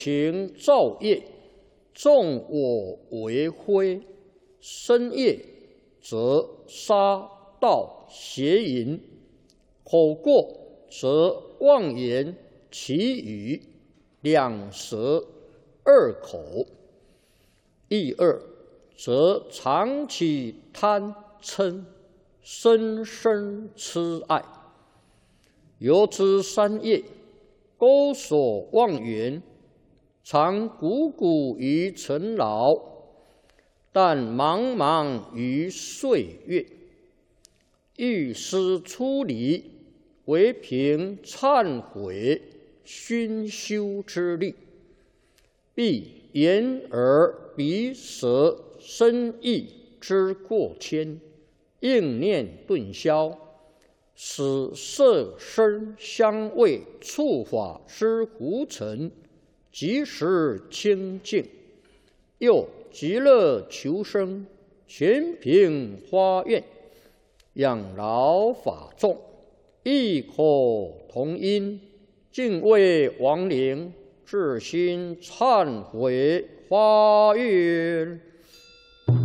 行昼夜，纵我为非；深夜则杀盗邪淫，口过则妄言绮语，两舌二口。第二，则常起贪嗔，深深痴爱。由之三业，钩索妄缘，常汩汩于尘劳，但茫茫于岁月。欲思出离，唯凭忏悔熏修之力，必眼耳鼻舌身意之过谦，应念顿消，使色声香味触法之浮尘即时清净，又极乐求生，全凭发愿，养老法众，异口同音，敬畏亡灵，至心忏悔发愿。